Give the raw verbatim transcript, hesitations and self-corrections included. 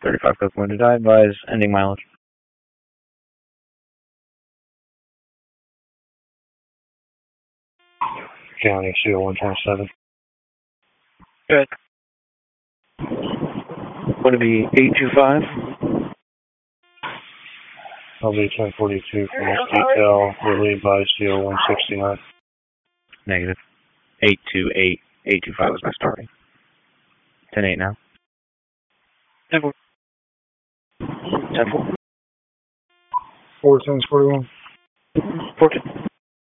thirty-five Coke wounded. I advise ending mileage. County, C O one twenty-seven. Good. Would it be eight two five? I'll be ten forty-two for this detail, relieved by C O one sixty-nine. Negative. eight two eight. eight two five was my starting. ten eight now. ten four. ten four. four ten forty-one. four ten.